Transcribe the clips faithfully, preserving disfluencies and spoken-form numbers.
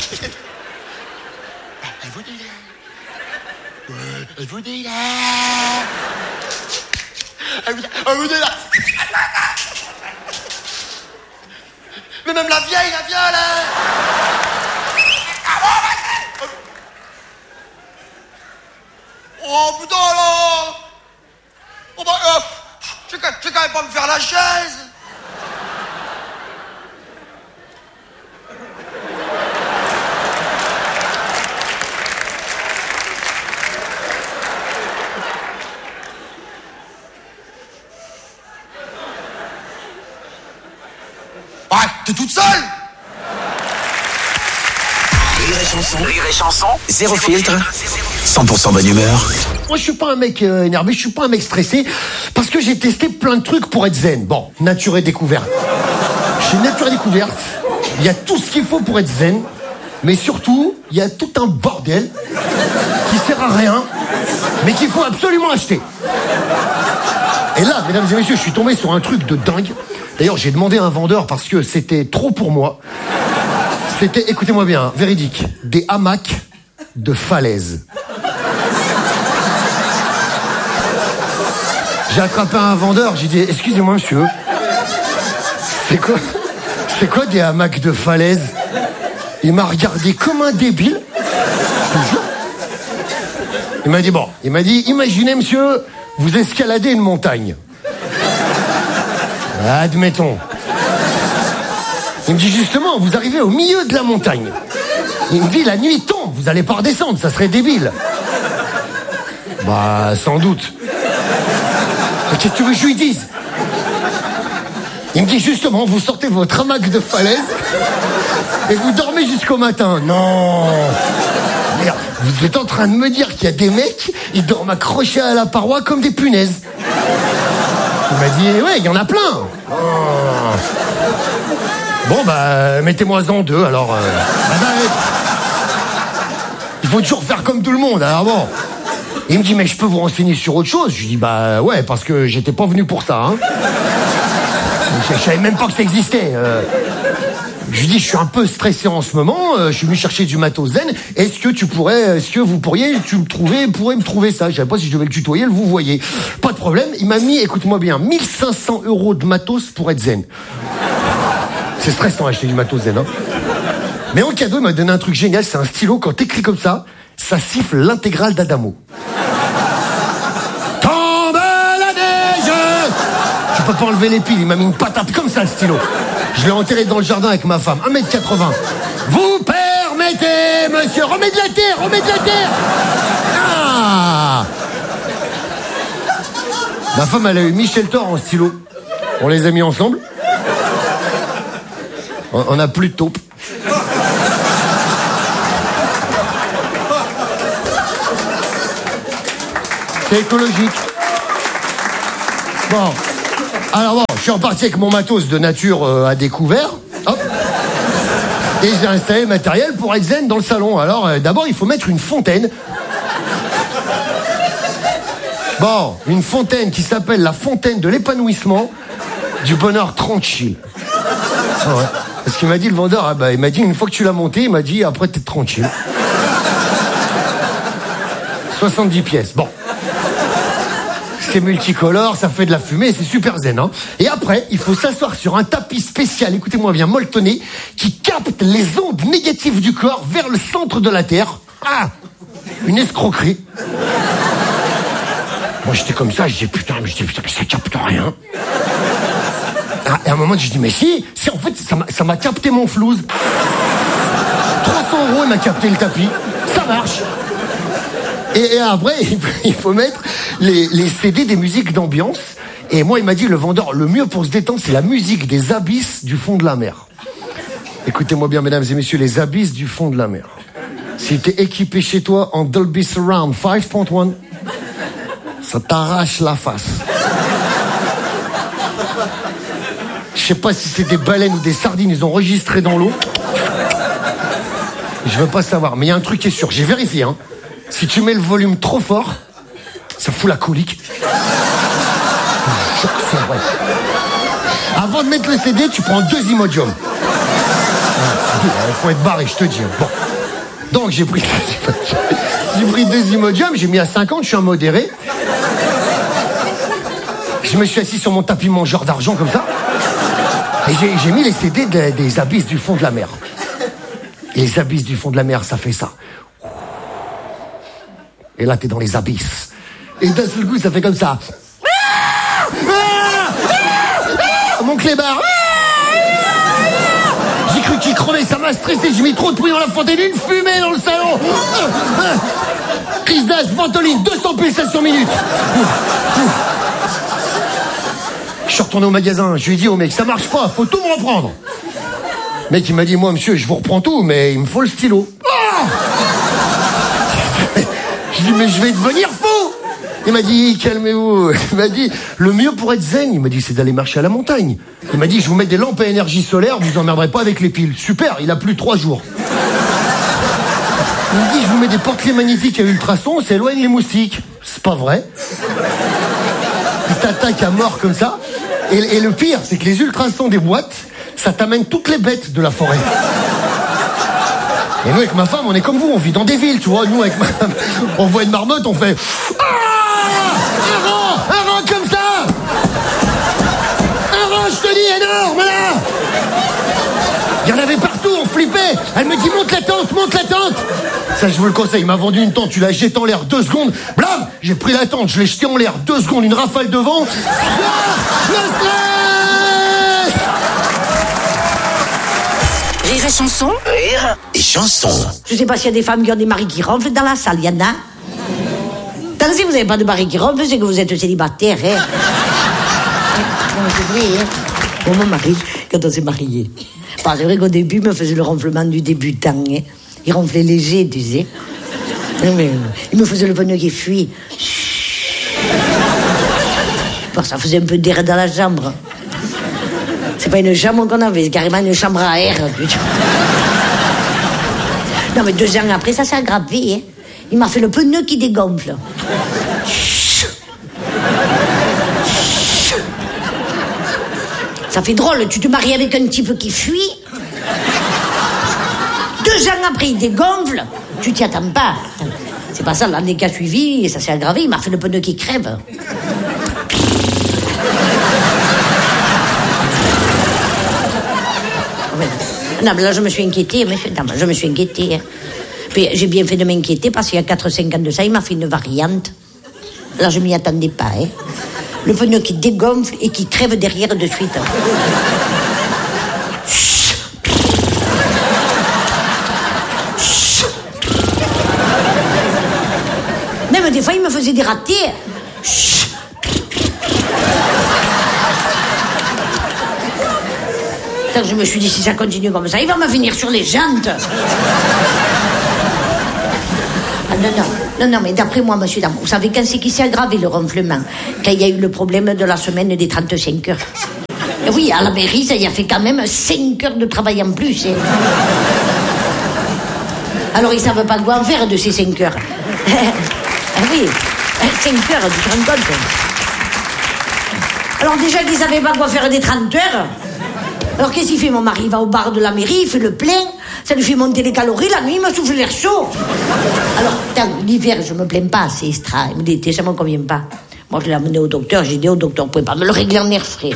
Elle vous dit là. Ouais, elle vous dit là. Elle vous dit, elle vous dit là. Mais même la vieille, la viole, oh putain là. Oh bah, euh, tu sais quand même pas me faire la chaise. Ouais, t'es toute seule. Rire et chanson, rire et chanson, zéro filtre, cent pour cent bonne humeur. Moi, je suis pas un mec euh, énervé, je suis pas un mec stressé, parce que j'ai testé plein de trucs pour être zen. Bon, nature et découverte. Chez Nature et découverte, il y a tout ce qu'il faut pour être zen, mais surtout, il y a tout un bordel qui sert à rien, mais qu'il faut absolument acheter. Et là, mesdames et messieurs, je suis tombé sur un truc de dingue. D'ailleurs, j'ai demandé à un vendeur parce que c'était trop pour moi. C'était, écoutez-moi bien, véridique, des hamacs de falaise. J'ai attrapé un vendeur, j'ai dit, excusez-moi monsieur, c'est quoi, c'est quoi des hamacs de falaise? Il m'a regardé comme un débile. Il m'a dit, bon, il m'a dit, imaginez monsieur, vous escaladez une montagne. Admettons. Il me dit justement, vous arrivez au milieu de la montagne. Il me dit, la nuit tombe, vous allez pas redescendre, ça serait débile. Bah, sans doute. Mais qu'est-ce que tu veux que je lui dise? Il me dit justement, vous sortez votre hamac de falaise et vous dormez jusqu'au matin. Non. Merde, vous êtes en train de me dire qu'il y a des mecs, ils dorment accrochés à la paroi comme des punaises. Il m'a dit, ouais, il y en a plein. Oh. Bon, bah, mettez-moi-en deux, alors... Euh... Ah bah, il faut toujours faire comme tout le monde, alors bon. Il me dit, mais je peux vous renseigner sur autre chose? Je lui dis, bah, ouais, parce que j'étais pas venu pour ça, hein. Je, je savais même pas que ça existait. Euh... Je lui dis, je suis un peu stressé en ce moment, euh, je suis venu chercher du matos zen. Est-ce que tu pourrais, est-ce que vous pourriez, tu me trouver, pourrais me trouver ça? Je savais pas si je devais le tutoyer, le vous voyez. Pas de problème, il m'a mis, écoute-moi bien, mille cinq cents euros de matos pour être zen. C'est stressant acheter du matos zen, hein. Mais en cadeau, il m'a donné un truc génial, c'est un stylo, quand t'écris comme ça, ça siffle l'intégrale d'Adamo. Tombe la neige! Tu peux pas enlever les piles, il m'a mis une patate comme ça, le stylo. Je l'ai enterré dans le jardin avec ma femme, un mètre quatre-vingts. Vous permettez, monsieur, remets de la terre, remets de la terre. Ah! Ma femme, elle a eu Michel Thor en stylo. On les a mis ensemble. On n'a plus de taupe. C'est écologique. Bon. Alors bon, je suis reparti avec mon matos de nature euh, à découvert. Hop. Et j'ai installé le matériel pour être zen dans le salon. Alors euh, d'abord, il faut mettre une fontaine. Bon, une fontaine qui s'appelle la fontaine de l'épanouissement du bonheur tranquille. Ah ouais. Parce qu'il m'a dit, le vendeur, ah bah, il m'a dit, une fois que tu l'as monté, il m'a dit, après, t'es tranquille. soixante-dix pièces, bon. C'est multicolore, ça fait de la fumée, c'est super zen, hein. Et après, il faut s'asseoir sur un tapis spécial, écoutez-moi bien, molletonné, qui capte les ondes négatives du corps vers le centre de la Terre. Ah! Une escroquerie. Moi, j'étais comme ça, je dis, putain, mais je dis, putain, mais ça capte rien. Ah, et à un moment, je dis, mais si, si, en fait, ça m'a, ça m'a capté mon flouze. trois cents euros, il m'a capté le tapis. Ça marche. Et, et après, il faut mettre les, les C D des musiques d'ambiance. Et moi, il m'a dit, le vendeur, le mieux pour se détendre, c'est la musique des abysses du fond de la mer. Écoutez-moi bien, mesdames et messieurs, les abysses du fond de la mer. Si t'es équipé chez toi en Dolby Surround cinq point un, ça t'arrache la face. Je sais pas si c'est des baleines ou des sardines, ils ont enregistré dans l'eau. Je veux pas savoir, mais il y a un truc qui est sûr, j'ai vérifié, hein. Si tu mets le volume trop fort, ça fout la colique. C'est vrai. Avant de mettre le C D, tu prends deux Imodium. Il faut être barré, je te dis. Bon. Donc j'ai pris, j'ai pris deux Imodium, j'ai mis à cinquante, je suis un modéré. Je me suis assis sur mon tapis mangeur d'argent comme ça. Et j'ai, j'ai mis les C D de, des abysses du fond de la mer. Et les abysses du fond de la mer, ça fait ça. Et là, t'es dans les abysses. Et d'un seul coup, ça fait comme ça. Mon clébard. J'ai cru qu'il crevait, ça m'a stressé. J'ai mis trop de bruit dans la fontaine, une fumée dans le salon. Crise d'asthme, ventoline, deux cents pulsations minutes. Je suis retourné au magasin, je lui ai dit au mec, ça marche pas, faut tout me reprendre. Le mec, il m'a dit, moi, monsieur, je vous reprends tout, mais il me faut le stylo. Ah je dis, mais je vais devenir fou. Il m'a dit, calmez-vous. Il m'a dit, le mieux pour être zen, il m'a dit, c'est d'aller marcher à la montagne. Il m'a dit, je vous mets des lampes à énergie solaire, vous emmerderez pas avec les piles. Super, il a plu trois jours. Il me dit, je vous mets des porte-clés magnétiques à ultrasons, ça éloigne les moustiques. C'est pas vrai. Il t'attaque à mort comme ça. Et, et le pire, c'est que les ultrasons des boîtes, ça t'amène toutes les bêtes de la forêt. Et nous, avec ma femme, on est comme vous, on vit dans des villes, tu vois. Nous, avec ma femme, on voit une marmotte, on fait... Ah, un rang, un rang comme ça. Un rang, je te dis, énorme, là. Il y en avait partout, on flippait. Elle me dit, monte la tente, monte la tente. Ça, je vous le conseille, il m'a vendu une tente, tu la jettes en l'air deux secondes. Blam, j'ai pris la tente, je l'ai jetée en l'air deux secondes, une rafale de vent. Le stress. Rire et chanson. Rire et chanson. Je sais pas s'il y a des femmes qui ont des maris qui ronflent dans la salle, il y en a. Tant que si vous n'avez pas de mari qui ronfle, c'est que vous êtes célibataire, hein. Non, c'est vrai, hein. Bon, mon mari, quand on s'est mariés, bon, c'est vrai qu'au début, il me faisait le ronflement du débutant, hein. Il ronflait léger, tu sais. Mais, il me faisait le pneu qui fuit. Bon, ça faisait un peu d'air dans la chambre. C'est pas une chambre qu'on avait, c'est carrément une chambre à air. Non, mais deux ans après, ça s'est aggravé. Hein. Il m'a fait le pneu qui dégonfle. Ça fait drôle, tu te maries avec un type qui fuit. Deux ans après, il dégonfle. Tu t'y attends pas. C'est pas ça, l'année qui a suivi, ça s'est aggravé, il m'a fait le pneu qui crève. Non, mais là, je me suis inquiétée, mais non, je me suis inquiétée. Puis j'ai bien fait de m'inquiéter parce qu'il y a quatre cinq ans de ça, il m'a fait une variante. Là, je m'y attendais pas, hein. Le pneu qui dégonfle et qui crève derrière de suite. Même des fois, il me faisait des ratés. Donc, je me suis dit, si ça continue comme ça, il va me venir sur les jantes. Ah, non, non, non, non, mais d'après moi, monsieur Dame, vous savez quand c'est qui s'est aggravé le ronflement? Quand il y a eu le problème de la semaine des trente-cinq heures. Et oui, à la mairie, ça y a fait quand même cinq heures de travail en plus. Hein. Alors, ils ne savent pas quoi en faire de ces cinq heures. Ah oui, cinq heures, tu te rends compte? Alors déjà qu'ils ne savaient pas quoi faire des trente heures. Alors qu'est-ce qu'il fait, mon mari? Il va au bar de la mairie, il fait le plein, ça lui fait monter les calories, la nuit il me souffle l'air chaud. Alors, tant, l'hiver, je me plains pas, c'est extra, l'été, ça me convient pas. Moi, je l'ai amené au docteur, j'ai dit au docteur, vous pouvez pas me le régler en air frais.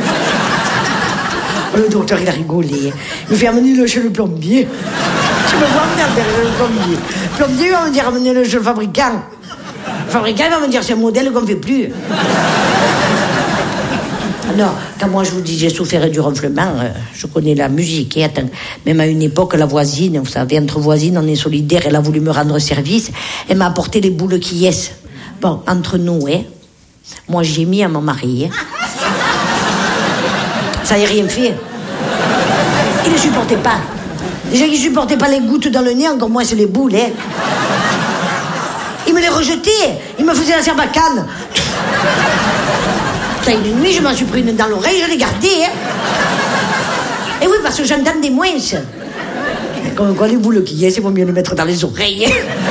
Le docteur, il a rigolé. Il me fait amener-le chez le plombier. Tu me vois amener le plombier. Le plombier, il va me dire amenez-le chez le fabricant. Le fabricant, il va me dire c'est un modèle qu'on ne fait plus. Non, quand moi je vous dis j'ai souffert du ronflement, euh, je connais la musique. Et attends, même à une époque, la voisine, vous savez, entre voisines, on est solidaires, elle a voulu me rendre service, elle m'a apporté les boules qui yes. Bon, entre nous, hein, moi j'ai mis à mon mari. Hein. Ça y a rien fait. Il ne supportait pas. Déjà qu'il ne supportait pas les gouttes dans le nez, encore moins sur les boules. Hein. Il me les rejetait, il me faisait la serbacane. Une nuit, je m'en suis pris une dans l'oreille, je l'ai gardée. Hein. Et oui, parce que j'entendais moins. Comme quoi, les boules qui y est, c'est mieux les mettre dans les oreilles.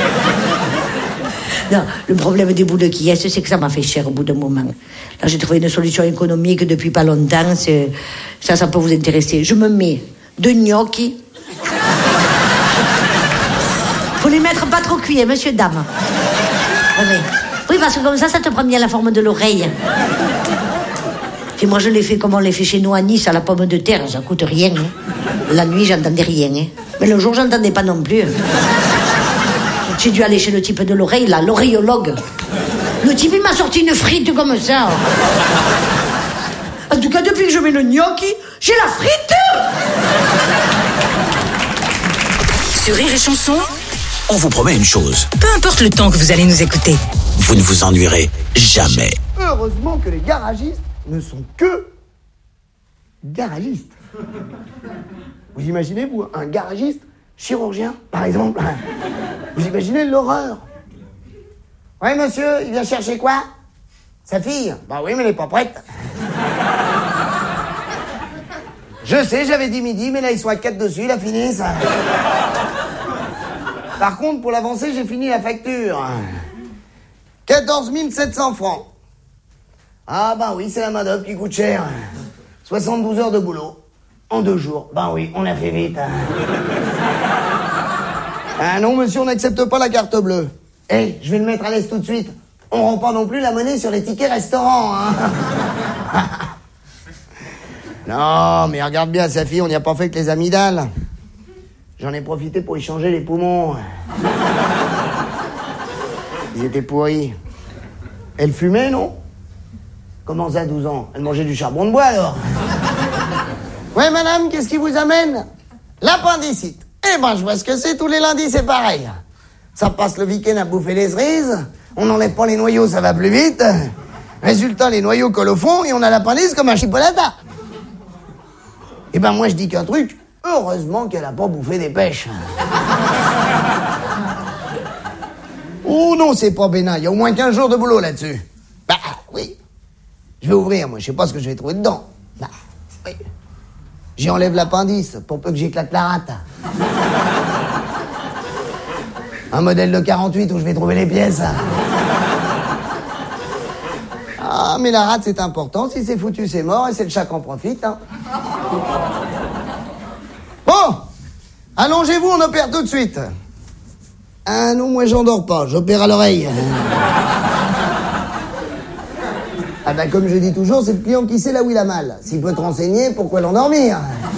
Non, le problème des boules qui y est, c'est que ça m'a fait cher au bout d'un moment. Là, j'ai trouvé une solution économique depuis pas longtemps. C'est... Ça, ça peut vous intéresser. Je me mets deux gnocchis Faut les mettre pas trop cuits, hein, monsieur, dame. Oui, oui. Oui, parce que comme ça, ça te prend bien la forme de l'oreille. Puis moi, je l'ai fait comme on les fait chez nous à Nice, à la pomme de terre. Ça coûte rien. Hein. La nuit, j'entendais rien. Hein. Mais le jour, j'entendais pas non plus. J'ai dû aller chez le type de l'oreille, là, l'oreillologue. Le type, il m'a sorti une frite comme ça. En tout cas, depuis que je mets le gnocchi, j'ai la frite. Sur Rire et Chanson, on vous promet une chose. Peu importe le temps que vous allez nous écouter, Vous ne vous ennuierez jamais. Heureusement que les garagistes ne sont que garagistes. Vous imaginez, vous, un garagiste chirurgien, par exemple? Vous imaginez l'horreur? Oui, monsieur, il vient chercher quoi? Sa fille? Bah oui, mais elle n'est pas prête. Je sais, j'avais dit midi, mais là, ils sont à quatre dessus, il a fini, ça. Par contre, pour l'avancer, j'ai fini la facture. quatorze mille sept cents francs. Ah, bah oui, c'est la main-d'œuvre qui coûte cher. soixante-douze heures de boulot. En deux jours. Bah oui, on a fait vite. Ah non, monsieur, on n'accepte pas la carte bleue. Eh, hey, je vais le mettre à l'aise tout de suite. On rend pas non plus la monnaie sur les tickets restaurants, hein. Non, mais regarde bien, sa fille, on n'y a pas fait que les amygdales. J'en ai profité pour y changer les poumons. Ils étaient pourris. Elle fumait, non? Comment ça, douze ans? Elle mangeait du charbon de bois, alors? Ouais, madame, qu'est-ce qui vous amène? L'appendicite. Eh ben, je vois ce que c'est, tous les lundis, c'est pareil. Ça passe le week-end à bouffer les cerises, on n'enlève pas les noyaux, ça va plus vite. Résultat, les noyaux collent au fond et on a l'appendice comme un chipolata. Eh ben, moi, je dis qu'un truc, heureusement qu'elle a pas bouffé des pêches. Oh non, c'est pas bénin, il y a au moins quinze jours de boulot là-dessus. Bah, oui. Je vais ouvrir, moi, je sais pas ce que je vais trouver dedans. Bah, oui. J'y enlève l'appendice pour peu que j'éclate la rate. Un modèle de quarante-huit où je vais trouver les pièces. Ah, mais la rate, c'est important. Si c'est foutu, c'est mort et c'est le chat qui en profite. Hein. Bon, allongez-vous, on opère tout de suite. Ah non, moi, j'endors pas. J'opère à l'oreille. Ah ben, comme je dis toujours, c'est le client qui sait là où il a mal. S'il peut te renseigner, pourquoi l'endormir?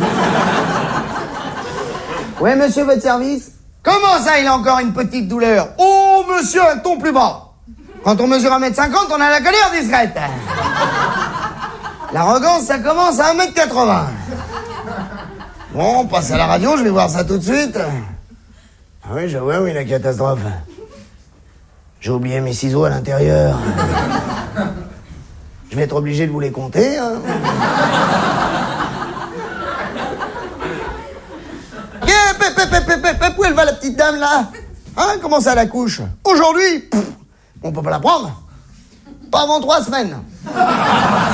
Ouais, monsieur, votre service? Comment ça, il a encore une petite douleur? Oh, monsieur, un ton plus bas. Quand on mesure un mètre cinquante, on a la colère discrète. L'arrogance, ça commence à un mètre quatre-vingts. Bon, on passe à la radio, je vais voir ça tout de suite. Ah oui, je vois, oui, la catastrophe. J'ai oublié mes ciseaux à l'intérieur. Je vais être obligé de vous les compter, hein. Où elle va, la petite dame, là? Hein, comment ça, la couche? Aujourd'hui, pff, on peut pas la prendre. Pas avant trois semaines.